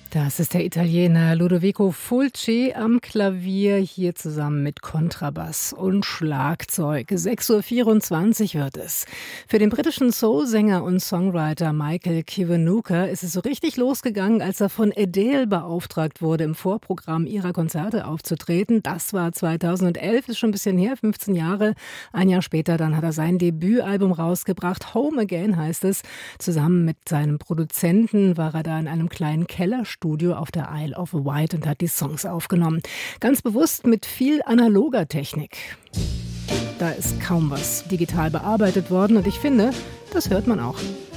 Das ist der Italiener Ludovico Fulci am Klavier, hier zusammen mit Kontrabass und Schlagzeug. 6:24 Uhr wird es. Für den britischen Soul-Sänger und Songwriter Michael Kiwanuka ist es so richtig losgegangen, als er von Adele beauftragt wurde, im Vorprogramm ihrer Konzerte aufzutreten. Das war 2011, ist schon ein bisschen her, 15 Jahre. Ein Jahr später dann hat er sein Debütalbum rausgebracht, Home Again heißt es. Zusammen mit seinem Produzenten war er da in einem kleinen Kellerstudio auf der Isle of Wight und hat die Songs aufgenommen. Ganz bewusst mit viel analoger Technik. Da ist kaum was digital bearbeitet worden und ich finde, das hört man auch.